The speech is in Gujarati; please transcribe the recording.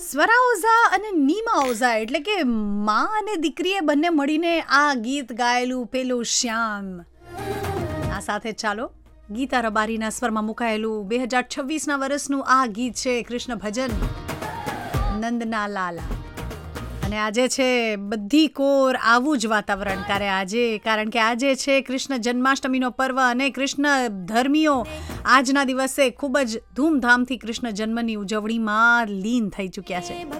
સ્વરા ઓઝા અને નીમા ઓઝા એટલે કે માં અને દીકરીએ બંને મળીને આ ગીત ગાયેલું પેલું શ્યામ. આ સાથે ચાલો ગીતા રબારીના સ્વરમાં મુકાયેલું 2026ના વર્ષનું આ ગીત છે કૃષ્ણ ભજન નંદના લાલા. અને આજે છે બધી કોર આવું જ વાતાવરણ કારણ કે આજે છે કૃષ્ણ જન્માષ્ટમીનો પર્વ અને કૃષ્ણ ધર્મીઓ આજના દિવસે ખૂબ જ ધૂમધામથી કૃષ્ણ જન્મની ઉજવણીમાં લીન થઈ ચૂક્યા છે.